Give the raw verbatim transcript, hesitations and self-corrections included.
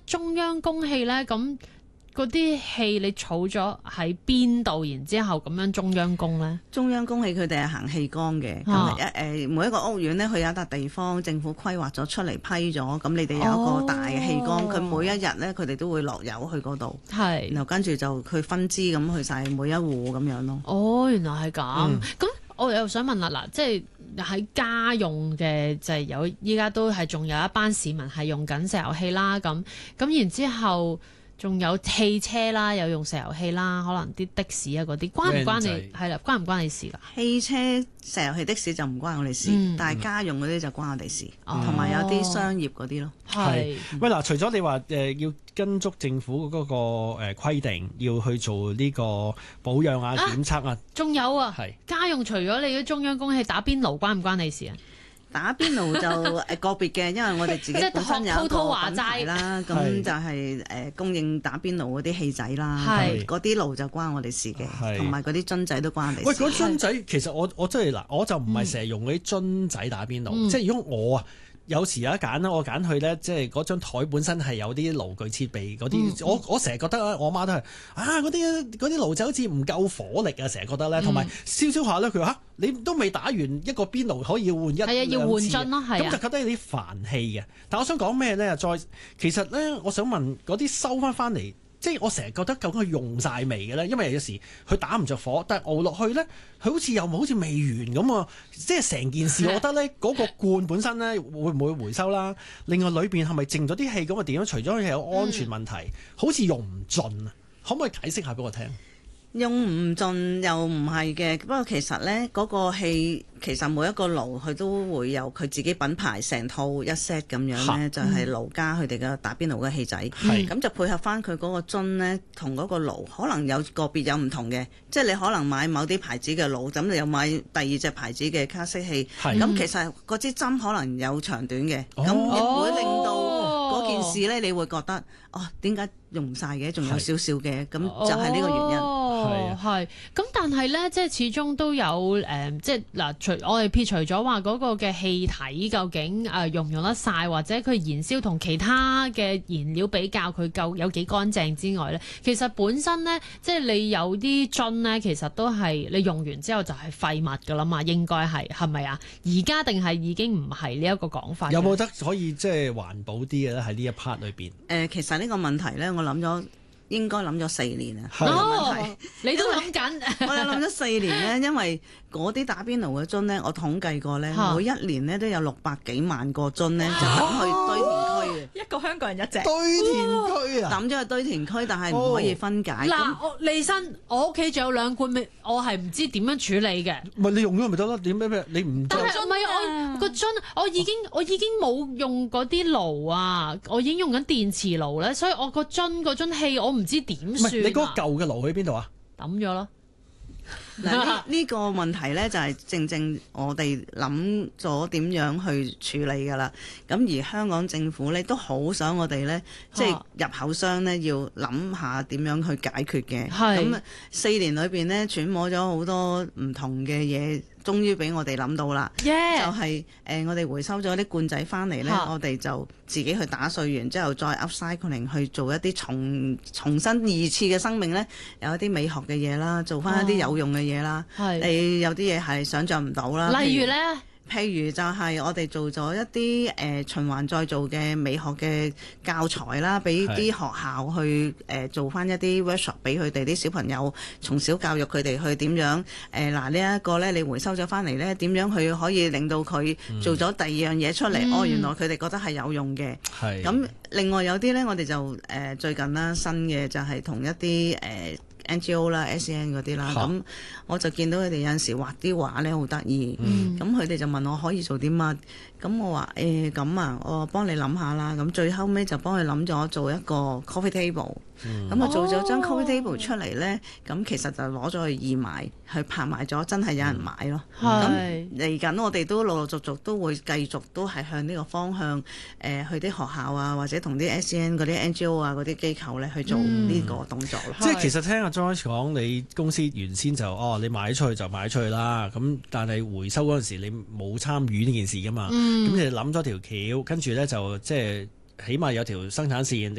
中央供氣咧，咁嗰啲氣你儲咗喺邊度，然之後咁樣中央供咧？ 中央供氣佢哋係行氣缸嘅，咁一誒每一個屋苑咧，佢有一笪地方政府規劃咗出嚟批咗，咁你哋有一個大嘅氣缸，佢、哦、每一日咧佢哋都會落油去嗰度，係，然後跟住就佢分支咁去晒每一戶咁樣咯。 哦，原來係咁，咁、嗯、我又想問啦，嗱，即係喺家用嘅就係有依家都係仲有一班市民係用緊石油氣啦，咁咁然之後。仲有汽車啦，有用石油氣啦，可能啲的士啊嗰啲，關唔關你係啦？關唔關你事㗎？ 汽車、石油氣、的士就唔關我哋事，嗯、但係家用嗰啲就關我哋事，同埋、哦、有啲商業嗰啲咯。 係喂嗱，除咗你話誒、呃、要跟足政府嗰、那個誒、呃、規定，要去做呢個保養啊、檢測啊， 仲有啊，係家用除咗你嘅中央供氣打邊爐，關唔關你事啊？ 打邊爐就誒個別嘅，因為我哋自己本身有一個品牌啦，咁就係誒供應打邊爐嗰啲氣仔啦，嗰啲爐就關我哋事嘅，同埋嗰啲樽仔都關我哋事。喂， 嗰樽仔其實我我真係嗱，我就唔係成日用嗰啲樽仔打邊爐，嗯、即係如果我啊。有時有得揀啦，我揀去咧，即係嗰張台本身係有啲爐具設備嗰啲、嗯，我我成日覺得我媽都係啊嗰啲嗰啲爐仔好似唔夠火力啊，成日覺得咧，同埋燒燒下咧，佢話嚇你都未打完一個邊爐可以換一係啊，要換樽咯，係咁就覺得有啲煩氣嘅。但我想講咩咧？再其實咧，我想問嗰啲收翻翻嚟。即係我成日覺得究竟佢用晒未嘅咧？因為有時佢打唔着火，但係熬落去咧，佢好似又好似未完咁啊！即係成件事，我覺得咧嗰個罐本身咧會唔會回收啦？另外裏邊係咪剩咗啲氣咁啊？點樣？除咗係有安全問題，嗯、好似用唔盡啊！可唔可以解釋下俾我聽？ 用唔盡又唔係嘅，不過其實咧嗰、嗰個氣其實每一個爐佢都會有佢自己品牌成套一 set 咁樣咧，就係爐家佢哋嘅打邊爐嘅氣仔，咁、嗯、就配合翻佢嗰個樽咧，同嗰個爐可能有個別有唔同嘅，即係你可能買某啲牌子嘅爐，咁你又買第二隻牌子嘅卡式氣，咁、嗯、其實嗰支針可能有長短嘅，咁、哦、會令到嗰件事咧，你會覺得哦點解用唔晒嘅，仲有少少嘅，咁就係呢個原因。 哦，係。咁但係咧，即係始終都有誒、呃，即係嗱，除我哋撇除咗話嗰個嘅氣體究竟誒、呃、用唔用得晒，或者佢燃燒同其他嘅燃料比較佢夠有幾乾淨之外咧，其實本身咧，即係你有啲樽咧，其實都係你用完之後就係廢物㗎啦嘛，應該係係咪啊？而家定係已經唔係呢一個講法？ 有冇得可以即係環保啲嘅咧？喺呢一 part 裏邊？誒、 呃，其實呢個問題咧，我諗咗。應該諗咗四年啊！ 哦，你都諗緊？ 我有諗咗四年咧，因為嗰啲打邊爐嘅樽咧，我統計過咧，每一年咧都有六百幾萬個樽咧，就抌去堆填區嘅。 一個香港人一隻堆填區啊！ 抌咗去堆填區，但係唔可以分解。 嗱，我利申，我屋企仲有兩罐未，我係唔知點樣處理嘅。 唔係你用咗咪得咯？點咩咩？你唔但係唔係我個樽，我已經我已經冇用嗰啲爐啊，我已經用緊電磁爐咧，所以我個樽嗰樽氣我唔知點算。 唔係你嗰個舊嘅爐喺邊度啊？ 抌咗咯。 嗱，呢呢個問題咧就係正正我哋諗咗點樣去處理㗎啦。咁而香港政府咧都好想我哋咧，即係入口商咧要諗下點樣去解決嘅。咁四年裏邊咧揣摩咗好多唔同嘅嘢。終於俾我哋諗到啦，yeah. 就係、是、誒、呃、我哋回收咗啲罐仔翻嚟咧，我哋就自己去打碎完之後再 upcycling 去做一啲重重新二次嘅生命咧，有一啲美學嘅嘢啦，做翻一啲有用嘅嘢啦，你有啲嘢係想像唔到啦， 例如咧。 譬如就係我哋做咗一啲誒、呃、循環再造嘅美學嘅教材啦，俾啲學校去誒、呃、做翻一啲 workshop 俾佢哋啲小朋友，從小教育佢哋去點樣誒嗱、呃、呢一個咧，你回收咗翻嚟咧，點樣去可以令到佢做咗第二樣嘢出嚟？嗯、哦，原來佢哋覺得係有用嘅。係。咁另外有啲咧，我哋就誒、呃、最近啦，新嘅就係同一啲誒。呃N G O 啦、S E N 嗰啲啦，咁我就見到佢哋有陣時畫啲畫咧好得意，咁佢哋就問我可以做啲乜，咁我話誒咁啊，我幫你諗下啦，咁最後尾就幫佢諗咗做一個 coffee table，咁我、嗯、做咗張 coffee table 出嚟咧，咁、哦、其實就攞咗去義賣，去拍賣咗，真係有人買咯。咁嚟緊我哋都陸陸續續都會繼續都係向呢個方向，誒、呃、去啲學校啊，或者同啲 S E N 嗰啲 N G O 啊嗰啲機構咧去做呢個動作咯。 嗯、即係其實聽阿 Joyce 講，你公司原先就哦，你賣出去就賣出去啦。咁但係回收嗰陣時，你冇參與呢件事噶嘛。咁、嗯、你諗咗條橋，跟住咧就即係起碼有條生產線，